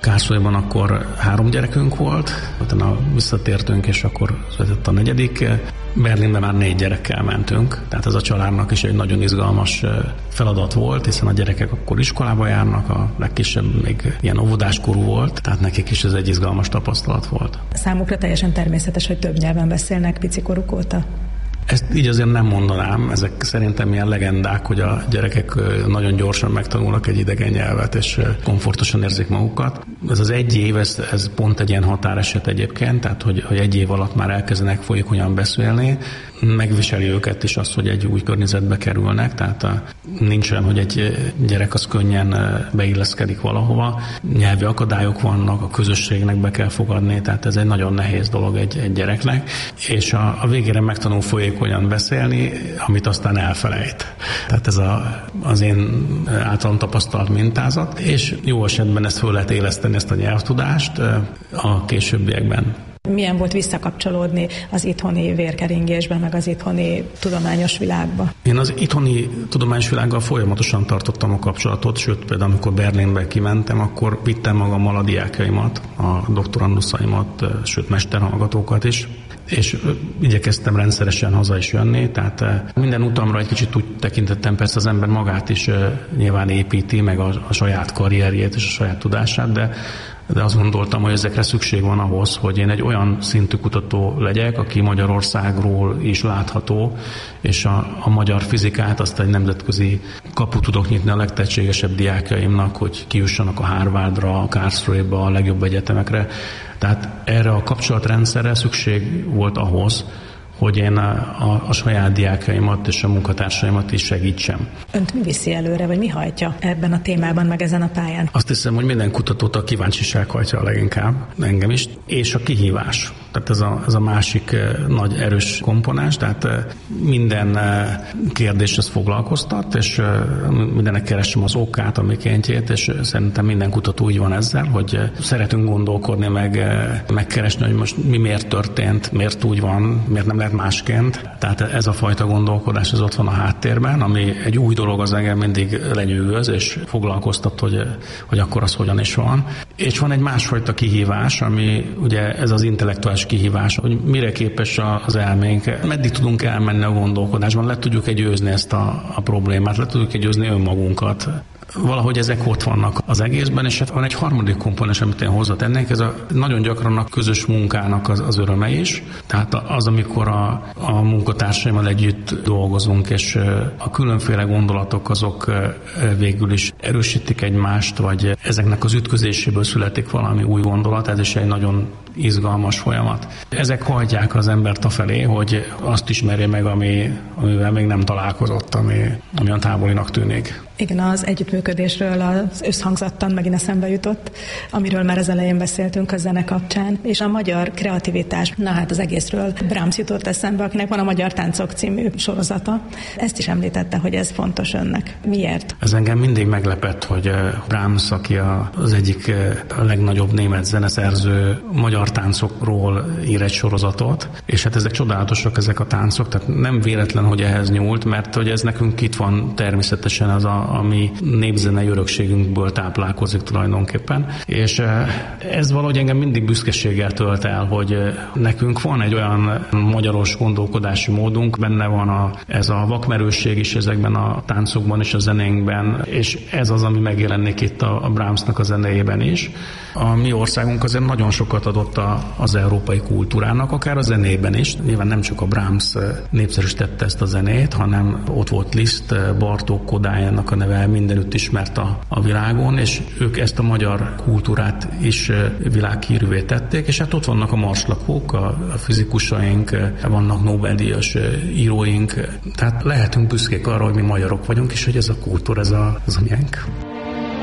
Károsztályban akkor 3 gyerekünk volt, utána visszatértünk, és akkor született a 4. Berlinbe már 4 gyerekkel mentünk, tehát ez a családnak is egy nagyon izgalmas feladat volt, hiszen a gyerekek akkor iskolába járnak, a legkisebb még ilyen óvodáskorú volt, tehát nekik is ez egy izgalmas tapasztalat volt. Számukra teljesen természetes, hogy több nyelven beszélnek picikoruk óta? Ezt így azért nem mondanám, ezek szerintem ilyen legendák, hogy a gyerekek nagyon gyorsan megtanulnak egy idegen nyelvet, és komfortosan érzik magukat. Ez az 1 év, ez pont egy ilyen határeset egyébként, tehát hogy 1 év alatt már elkezdenek folyékonyan beszélni, megviseli őket is azt, hogy egy új környezetbe kerülnek, tehát nincs olyan, hogy egy gyerek az könnyen beilleszkedik valahova, nyelvi akadályok vannak, a közösségnek be kell fogadni, tehát ez egy nagyon nehéz dolog egy gyereknek, és a végére megtanul folyékonyan beszélni, amit aztán elfelejt. Tehát ez az én általam tapasztalt mintázat, és jó esetben ezt föl lehet éleszteni, ezt a nyelvtudást a későbbiekben. Milyen volt visszakapcsolódni az itthoni vérkeringésbe, meg az itthoni tudományos világba? Én az itthoni tudományos világgal folyamatosan tartottam a kapcsolatot, sőt például amikor Berlinbe kimentem, akkor vittem magammal a diákjaimat, a doktoranduszaimat, sőt mesterhallgatókat is, és igyekeztem rendszeresen haza is jönni, tehát minden utamra egy kicsit úgy tekintettem, persze az ember magát is nyilván építi, meg a saját karrierjét és a saját tudását, de azt gondoltam, hogy ezekre szükség van ahhoz, hogy én egy olyan szintű kutató legyek, aki Magyarországról is látható, és a magyar fizikát azt egy nemzetközi kaput tudok nyitni a legtehetségesebb diákjaimnak, hogy kijussanak a Harvardra, a Karlsruhe-ba, a legjobb egyetemekre. Tehát erre a kapcsolatrendszerre szükség volt ahhoz, hogy én a saját diákjaimat és a munkatársaimat is segítsem. Önt mi viszi előre, vagy mi hajtja ebben a témában, meg ezen a pályán? Azt hiszem, hogy minden kutatót a kíváncsiság hajtja a leginkább, engem is, és a kihívás. Tehát ez a másik nagy erős komponens, tehát minden kérdéshez foglalkoztat, és mindennek keresem az okát, a mikéntjét, és szerintem minden kutató így van ezzel, hogy szeretünk gondolkodni, megkeresni, hogy most mi miért történt, miért úgy van, miért nem lehet másként. Tehát ez a fajta gondolkodás, ez ott van a háttérben, ami egy új dolog, az engem mindig lenyűgöz, és foglalkoztat, hogy akkor az hogyan is van. És van egy másfajta kihívás, ami ugye ez az intellektuális kihívás, hogy mire képes az elménk, meddig tudunk elmenni a gondolkodásban, le tudjuk győzni ezt a problémát, le tudjuk győzni önmagunkat. Valahogy ezek ott vannak az egészben, és hát van egy harmadik komponens, amit én hozzatennék, ez nagyon gyakran a közös munkának az öröme is. Tehát az, amikor a munkatársaimmal együtt dolgozunk, és a különféle gondolatok azok végül is erősítik egymást, vagy ezeknek az ütközéséből születik valami új gondolat, ez is egy nagyon izgalmas folyamat. Ezek hajtják az embert afelé, hogy azt ismerje meg, amivel még nem találkozott, ami olyan távolinak tűnik. Igen, az együttműködésről az összhangzattan megint eszembe jutott, amiről már az elején beszéltünk a zene kapcsán, és a magyar kreativitás. Na hát az egészről Brahms jutott eszembe, akinek van a Magyar Táncok című sorozata. Ezt is említette, hogy ez fontos önnek. Miért? Ez engem mindig meglepett, hogy Brahms, aki az egyik legnagyobb német zeneszerző, magyar táncokról ír egy sorozatot, és hát ezek csodálatosak, ezek a táncok, tehát nem véletlen, hogy ehhez nyúlt, mert hogy ez nekünk itt van természetesen a mi népzenei örökségünkből táplálkozik tulajdonképpen. És ez valahogy engem mindig büszkeséggel tölt el, hogy nekünk van egy olyan magyaros gondolkodási módunk, benne van ez a vakmerősség is ezekben a táncokban és a zenénkben, és ez az, ami megjelenik itt a Brahmsnak a zenéjében is. A mi országunk azért nagyon sokat adott az európai kultúrának, akár a zenében is. Nyilván nem csak a Brahms népszerűsítette ezt a zenét, hanem ott volt Liszt, Bartók, Kodálynak a neve mindenütt ismert a világon, és ők ezt a magyar kultúrát is világhírűvé tették, és hát ott vannak a marslakók, a fizikusaink, vannak Nobel-díjas íróink, tehát lehetünk büszkék arra, hogy mi magyarok vagyunk, és hogy ez a kultúra, ez a miénk.